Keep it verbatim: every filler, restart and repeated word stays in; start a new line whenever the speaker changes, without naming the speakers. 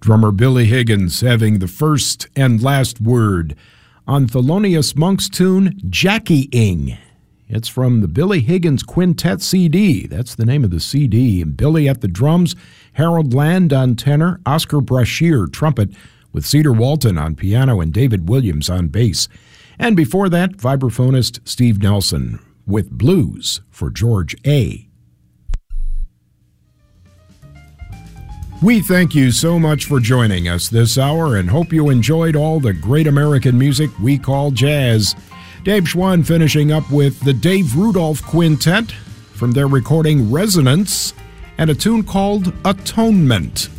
Drummer Billy Higgins having the first and last word on Thelonious Monk's tune, Jackie-ing. It's from the Billy Higgins Quintet C D. That's the name of the C D. And Billy at the drums, Harold Land on tenor, Oscar Brashear trumpet, with Cedar Walton on piano and David Williams on bass. And before that, vibraphonist Steve Nelson with Blues for George A. We thank you so much for joining us this hour and hope you enjoyed all the great American music we call jazz. Dave Schwann finishing up with the Dave Rudolph Quintet from their recording Resonance and a tune called Atonement.